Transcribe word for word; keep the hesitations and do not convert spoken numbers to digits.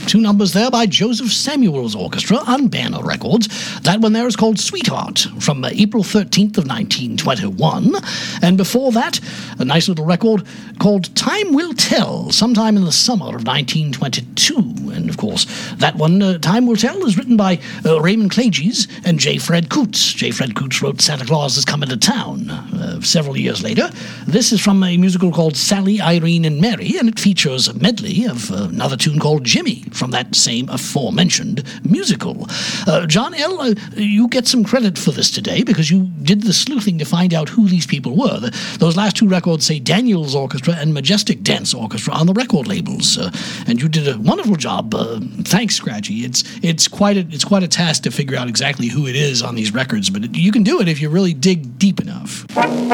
two numbers there by Joseph Samuel's Orchestra on Banner Records. That one there is called Sweetheart from uh, April thirteenth of nineteen twenty-one. And before that, a nice little record called Time Will Tell, sometime in the summer of nineteen twenty-two. And of course, that one, uh, Time Will Tell, is written by uh, Raymond Klages and J. Fred Coots. J. Fred Coots wrote Santa Claus Is Coming to Town uh, several years later. This is from a musical called Sally, Irene, and Mary, and it features a medley of uh, another tune called Jimmy from that same aforementioned musical. Uh, John L., uh, you get some credit for this today because you did the sleuthing to find out who these people were. The, those last two records say Daniel's Orchestra and Majestic Dance Orchestra on the record labels, uh, and you did a wonderful job. Uh, thanks, Scratchy. It's it's quite a it's quite a task to figure out exactly who it is on these records, but it, you can do it if you really dig deep enough.